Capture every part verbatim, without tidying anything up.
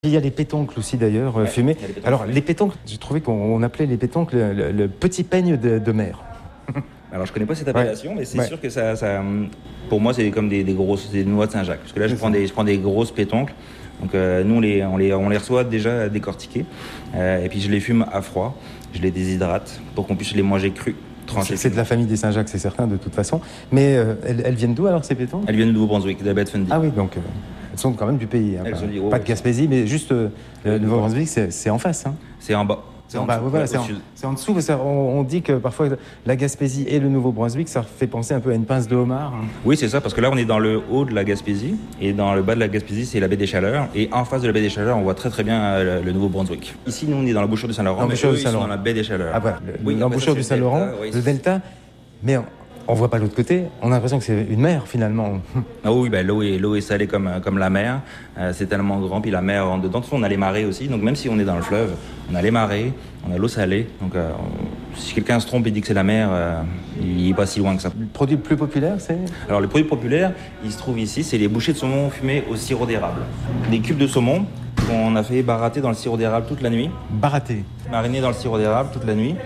Il y a les pétoncles aussi d'ailleurs, ouais, fumés. Les Alors les pétoncles, j'ai trouvé qu'on appelait les pétoncles le, le, le petit peigne de, de mer. Alors je connais pas cette appellation, ouais. mais c'est ouais. sûr que ça, ça, pour moi c'est comme des, des grosses des noix de Saint-Jacques. Parce que là je prends, des, je prends des grosses pétoncles. Donc euh, nous on les, on, les, on les reçoit déjà décortiqués. Euh, et puis je les fume à froid, je les déshydrate pour qu'on puisse les manger crus. C'est de la famille des Saint-Jacques, c'est certain, de toute façon. Mais euh, elles, elles viennent d'où alors ces pétoncles? Elles viennent de Nouveau-Brunswick, de Bedford. Ah oui, donc euh, elles sont quand même du pays. Hein, pas, pas de Gaspésie, mais juste euh, le Nouveau-Brunswick, c'est en face. Hein. C'est en bas. C'est en, en, bas, ouais, voilà, en, en dessous. Parce qu'on, on dit que parfois la Gaspésie et le Nouveau-Brunswick, ça fait penser un peu à une pince de homard. Hein. Oui, c'est ça, parce que là on est dans le haut de la Gaspésie et dans le bas de la Gaspésie, c'est la baie des Chaleurs. Et en face de la baie des Chaleurs, on voit très très bien le, le Nouveau-Brunswick. Ici, nous on est dans l'embouchure du Saint-Laurent, mais eux, ils sont dans la baie des Chaleurs. Ah voilà, oui, l'embouchure du Saint-Laurent, oui, le delta. Mais on ne voit pas l'autre côté, on a l'impression que c'est une mer finalement. Ah oui, ben, l'eau est, l'eau est salée comme, comme la mer, euh, c'est tellement grand, puis la mer rentre dedans. De toute façon, on a les marées aussi, donc même si on est dans le fleuve, on a les marées, on a l'eau salée. Donc euh, on, si quelqu'un se trompe et dit que c'est la mer, euh, il n'est pas si loin que ça. Le produit le plus populaire, c'est? Alors le produit populaire, il se trouve ici, c'est les bouchées de saumon fumées au sirop d'érable. Des cubes de saumon qu'on a fait barater dans le sirop d'érable toute la nuit. Barater? Mariner dans le sirop d'érable toute la nuit,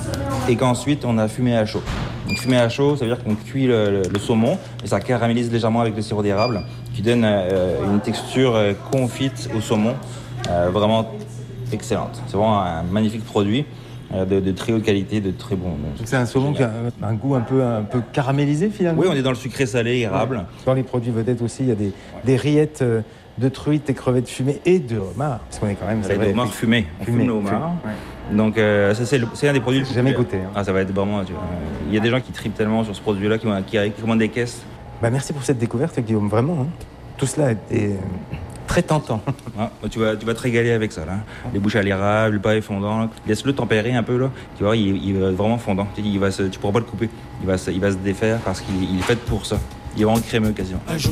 et qu'ensuite on a fumé à chaud. Donc fumer à chaud, ça veut dire qu'on cuit le, le, le saumon et ça caramélise légèrement avec le sirop d'érable qui donne euh, une texture euh, confite au saumon euh, vraiment excellente. C'est vraiment un magnifique produit euh, de, de très haute qualité, de très bon. Donc c'est un saumon qui a un, un goût un peu, un peu caramélisé finalement. Oui, on est dans le sucré salé érable. Ouais. Dans les produits vedettes aussi, il y a des, ouais. des rillettes euh, de truites, des crevettes fumées et de homard. Parce qu'on est quand même. Ça va être homard fumé. On fume le homard. Donc euh, ça, c'est, le, c'est un des produits. J'ai jamais goûté. Hein. Ah, ça va être vraiment. Tu vois, il y a des gens qui tripent tellement sur ce produit-là, qui, qui, qui commandent des caisses. Bah, merci pour cette découverte, Guillaume. Vraiment, hein. Tout cela est très tentant. Ah, tu, vas, tu vas te régaler avec ça. Là. Les bouches à l'érable, le pain fondant. Laisse-le tempérer un peu. Là. Tu vois, il, il va être vraiment fondant. Il va se, tu ne pourras pas le couper. Il va se, il va se défaire parce qu'il il est fait pour ça. Il est vraiment crémeux quasiment.